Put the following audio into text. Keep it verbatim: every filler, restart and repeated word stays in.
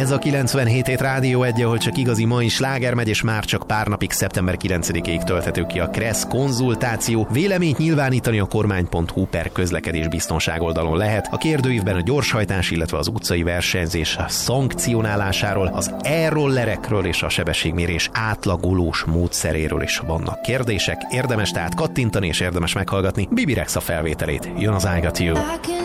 Ez a kilencvenhét hét Rádió egy, ahol csak igazi mai sláger megy, és már csak pár napig, szeptember kilencedikéig tölthető ki a Kressz konzultáció. Véleményt nyilvánítani a kormány pont hu per közlekedés biztonság oldalon lehet. A kérdőívben a gyorshajtás, illetve az utcai versenyzés szankcionálásáról, az e-rollerekről és a sebességmérés átlagolós módszeréről is vannak kérdések. Érdemes tehát kattintani és érdemes meghallgatni Bibi Rexa felvételét. Jön az I Got You.